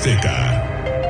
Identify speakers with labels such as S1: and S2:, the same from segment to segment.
S1: Azteca.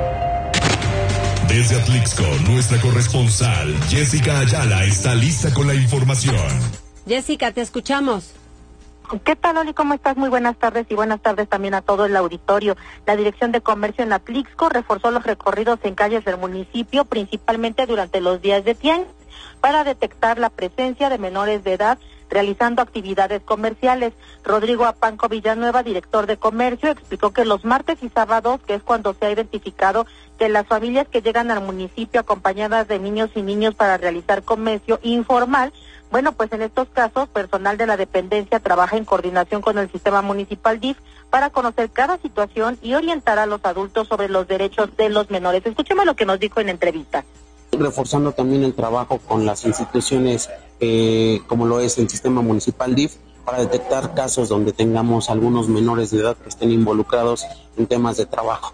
S1: Desde Atlixco, nuestra corresponsal Jessica Ayala está lista con la información.
S2: Jessica, te escuchamos.
S3: ¿Qué tal, Oli? ¿Cómo estás? Muy buenas tardes y buenas tardes también a todo el auditorio. La Dirección de Comercio en Atlixco reforzó los recorridos en calles del municipio, principalmente durante los días de tianguis, para detectar la presencia de menores de edad realizando actividades comerciales. Rodrigo Apanco Villanueva, director de Comercio, explicó que los martes y sábados, que es cuando se ha identificado que las familias que llegan al municipio acompañadas de niños y niños para realizar comercio informal, bueno, pues en estos casos, personal de la dependencia trabaja en coordinación con el sistema municipal DIF para conocer cada situación y orientar a los adultos sobre los derechos de los menores. Escuchemos lo que nos dijo en entrevista.
S4: Reforzando también el trabajo con las instituciones como lo es el sistema municipal DIF para detectar casos donde tengamos algunos menores de edad que estén involucrados en temas de trabajo.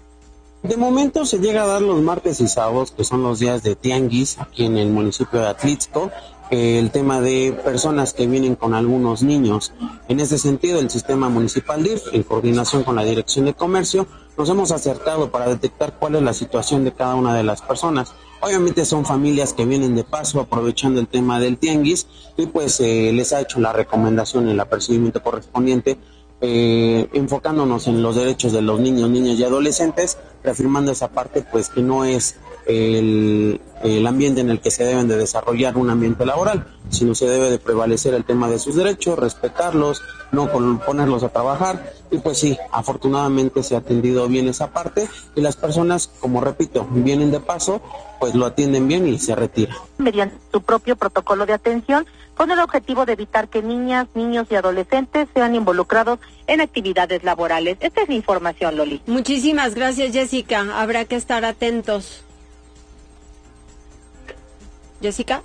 S4: De momento se llega a dar los martes y sábados, que son los días de tianguis aquí en el municipio de Atlixco, el tema de personas que vienen con algunos niños. En ese sentido, el sistema municipal DIF, en coordinación con la Dirección de Comercio, nos hemos acercado para detectar cuál es la situación de cada una de las personas. Obviamente son familias que vienen de paso aprovechando el tema del tianguis y pues les ha hecho la recomendación en el apercibimiento correspondiente, enfocándonos en los derechos de los niños, niñas y adolescentes, reafirmando esa parte pues que no es el ambiente en el que se deben de desarrollar un ambiente laboral, sino se debe de prevalecer el tema de sus derechos, respetarlos, no ponerlos a trabajar, y pues sí, afortunadamente se ha atendido bien esa parte, y las personas, como repito, vienen de paso, pues lo atienden bien y se retiran.
S3: Mediante su propio protocolo de atención, con el objetivo de evitar que niñas, niños y adolescentes sean involucrados en actividades laborales. Esta es la información, Loli.
S2: Muchísimas gracias, Jessica. Habrá que estar atentos. Jessica.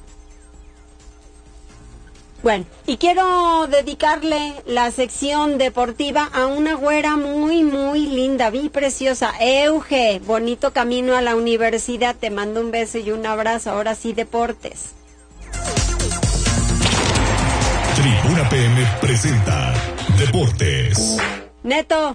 S2: Bueno, y quiero dedicarle la sección deportiva a una güera muy, muy linda, bien preciosa. Euge, bonito camino a la universidad. Te mando un beso y un abrazo. Ahora sí, deportes.
S1: Tribuna PM presenta Deportes.
S2: Neto.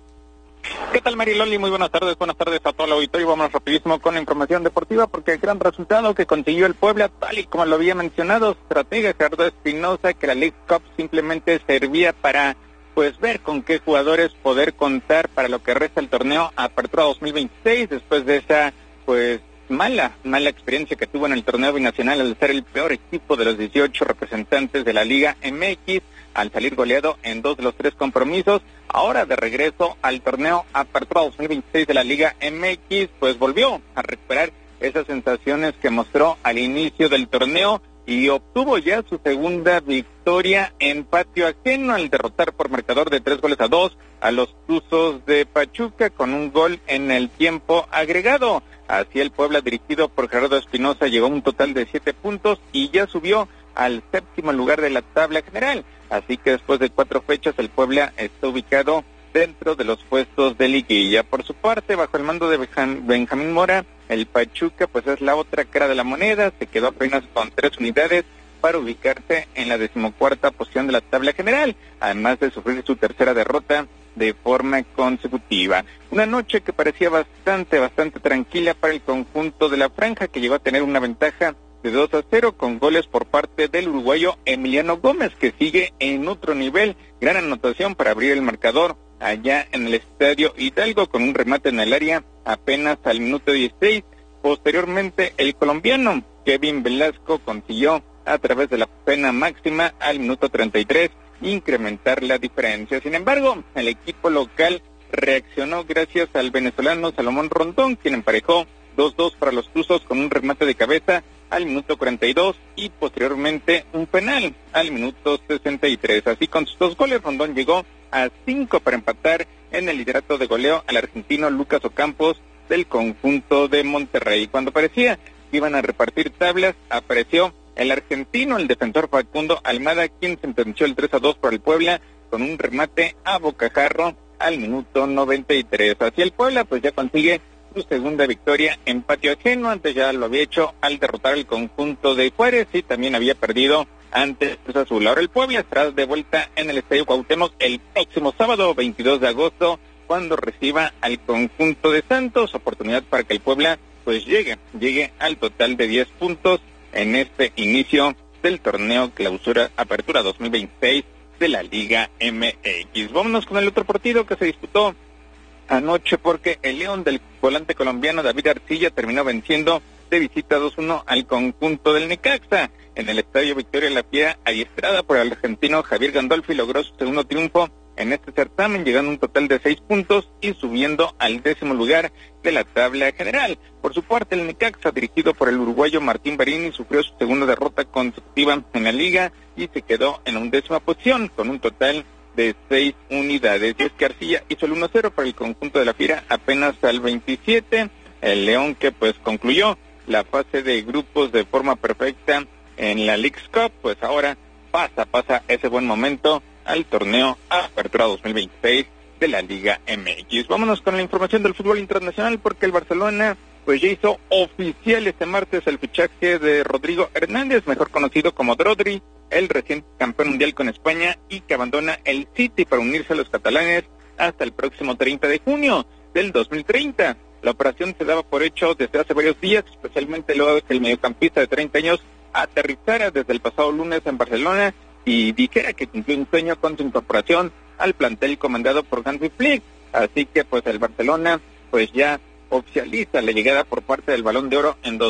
S5: ¿Qué tal, Mariloli? Muy buenas tardes a todo el auditorio. Vamos rapidísimo con la información deportiva porque el gran resultado que consiguió el Puebla, tal y como lo había mencionado estratega Gerardo Espinosa, que la League Cup simplemente servía para pues ver con qué jugadores poder contar para lo que resta el torneo Apertura 2026, después de esa pues mala experiencia que tuvo en el torneo binacional al ser el peor equipo de los 18 representantes de la Liga MX, al salir goleado en 2 de los 3 compromisos. Ahora de regreso al torneo Apertura 2026 de la Liga MX, pues volvió a recuperar esas sensaciones que mostró al inicio del torneo y obtuvo ya su segunda victoria en patio ajeno al derrotar por marcador de 3-2 a los Tuzos de Pachuca con un gol en el tiempo agregado. Así el Puebla, dirigido por Gerardo Espinosa, llegó a un total de 7 puntos y ya subió al 7º lugar de la tabla general. Así que después de 4 fechas el Puebla está ubicado dentro de los puestos de liguilla. Por su parte, bajo el mando de Benjamín Mora, el Pachuca pues es la otra cara de la moneda, se quedó apenas con 3 unidades para ubicarse en la 14ª posición de la tabla general, además de sufrir su tercera derrota de forma consecutiva. Una noche que parecía bastante tranquila para el conjunto de la franja, que llegó a tener una ventaja de 2-0 con goles por parte del uruguayo Emiliano Gómez, que sigue en otro nivel. Gran anotación para abrir el marcador allá en el Estadio Hidalgo con un remate en el área apenas al minuto 16. Posteriormente el colombiano Kevin Velasco consiguió a través de la pena máxima al minuto 33 incrementar la diferencia. Sin embargo, el equipo local reaccionó gracias al venezolano Salomón Rondón, quien emparejó 2-2 para los Tuzos con un remate de cabeza al minuto 42 y posteriormente un penal al minuto 63. Así, con sus 2 goles, Rondón llegó a 5 para empatar en el liderato de goleo al argentino Lucas Ocampos del conjunto de Monterrey. Cuando parecía que iban a repartir tablas, apareció el argentino, el defensor Facundo Almada, quien sentenció el 3-2 por el Puebla con un remate a bocajarro al minuto 93. Así el Puebla pues ya consigue su segunda victoria en patio ajeno. Antes ya lo había hecho al derrotar al conjunto de Juárez y también había perdido ante Cruz Azul. Ahora el Puebla estará de vuelta en el Estadio Cuauhtémoc el próximo sábado 22 de agosto cuando reciba al conjunto de Santos, oportunidad para que el Puebla pues llegue al total de 10 puntos en este inicio del torneo Clausura Apertura 2026 de la Liga MX. Vámonos con el otro partido que se disputó anoche, porque el León del volante colombiano David Arcilla terminó venciendo de visita 2-1 al conjunto del Necaxa. En el Estadio Victoria La Fiera, adiestrada por el argentino Javier Gandolfi, logró su segundo triunfo en este certamen, llegando a un total de 6 puntos y subiendo al 10º lugar de la tabla general. Por su parte, el Necaxa, dirigido por el uruguayo Martín Barini, sufrió su segunda derrota consecutiva en la liga y se quedó en la 11ª posición con un total de 6 unidades. Y es que Arcilla hizo el 1-0 para el conjunto de La Fiera apenas al 27. El León, que pues concluyó la fase de grupos de forma perfecta en la Leagues Cup, pues ahora pasa ese buen momento al torneo Apertura 2026 de la Liga MX. Vámonos con la información del fútbol internacional, porque el Barcelona pues ya hizo oficial este martes el fichaje de Rodrigo Hernández, mejor conocido como Rodri, el reciente campeón mundial con España y que abandona el City para unirse a los catalanes hasta el próximo 30 de junio del 2030. La operación se daba por hecho desde hace varios días, especialmente luego de que el mediocampista de 30 años aterrizara desde el pasado lunes en Barcelona y dijera que cumplió un sueño con su incorporación al plantel comandado por Hansi Flick. Así que pues el Barcelona pues ya oficializa la llegada por parte del Balón de Oro en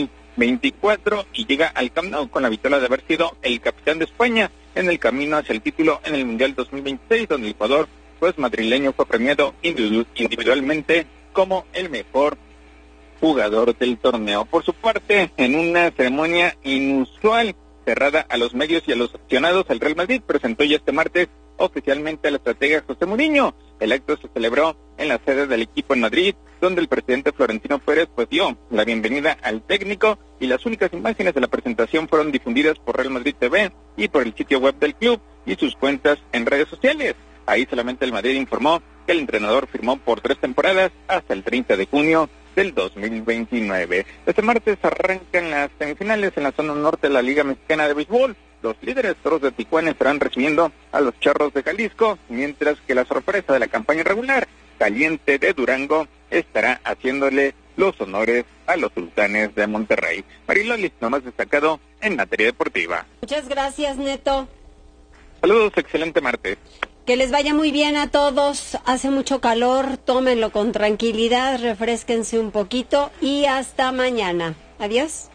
S5: 2024 y llega al Camp Nou con la victoria de haber sido el capitán de España en el camino hacia el título en el Mundial 2026, donde el jugador pues madrileño fue premiado individualmente como el mejor jugador del torneo. Por su parte, en una ceremonia inusual cerrada a los medios y a los aficionados, el Real Madrid presentó ya este martes oficialmente al estratega José Mourinho. El acto se celebró en la sede del equipo en Madrid, donde el presidente Florentino Pérez pues dio la bienvenida al técnico, y las únicas imágenes de la presentación fueron difundidas por Real Madrid TV y por el sitio web del club y sus cuentas en redes sociales. Ahí solamente el Madrid informó que el entrenador firmó por 3 temporadas hasta el 30 de junio del 2029. Este martes arrancan las semifinales en la zona norte de la Liga Mexicana de Béisbol. Los líderes Toros de Tijuana estarán recibiendo a los Charros de Jalisco, mientras que la sorpresa de la campaña regular, Caliente de Durango, estará haciéndole los honores a los Sultanes de Monterrey. Mariloli, lo más destacado en materia deportiva.
S2: Muchas gracias, Neto.
S5: Saludos, excelente martes.
S2: Que les vaya muy bien a todos. Hace mucho calor, tómenlo con tranquilidad, refrésquense un poquito y hasta mañana. Adiós.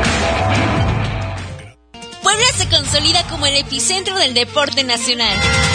S6: Puebla se consolida como el epicentro del deporte nacional.